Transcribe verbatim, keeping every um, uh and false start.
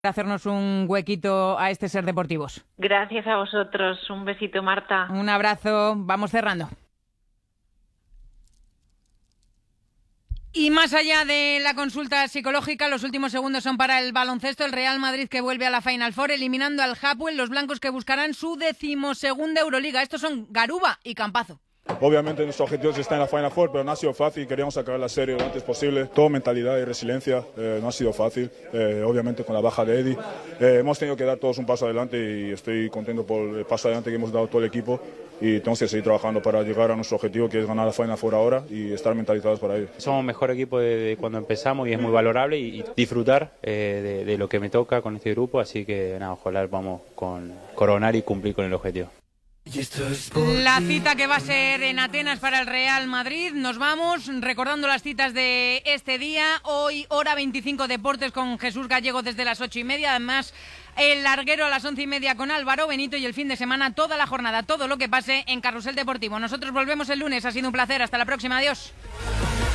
hacernos un huequito a este Ser Deportivos. Gracias a vosotros. Un besito, Marta. Un abrazo. Vamos cerrando. Y más allá de la consulta psicológica, los últimos segundos son para el baloncesto. El Real Madrid que vuelve a la Final Four, eliminando al Hapoel, los blancos que buscarán su decimosegunda Euroliga. Estos son Garuba y Campazzo. Obviamente nuestro objetivo es estar en la Final Four, pero no ha sido fácil. Queríamos acabar la serie lo antes posible. Todo mentalidad y resiliencia. Eh, no ha sido fácil. Eh, obviamente con la baja de Eddie. Eh, hemos tenido que dar todos un paso adelante y estoy contento por el paso adelante que hemos dado todo el equipo. Y tenemos que seguir trabajando para llegar a nuestro objetivo, que es ganar la Final Four ahora y estar mentalizados para ello. Somos mejor equipo de, de cuando empezamos y es muy valorable y, y disfrutar eh, de, de lo que me toca con este grupo. Así que nada, ojalá vamos con coronar y cumplir con el objetivo. La cita que va a ser en Atenas para el Real Madrid. Nos vamos recordando las citas de este día. Hoy, hora veinticinco, Deportes con Jesús Gallego desde las ocho y media. Además, el larguero a las once y media con Álvaro Benito. Y el fin de semana, toda la jornada, todo lo que pase en Carrusel Deportivo. Nosotros volvemos el lunes. Ha sido un placer. Hasta la próxima. Adiós.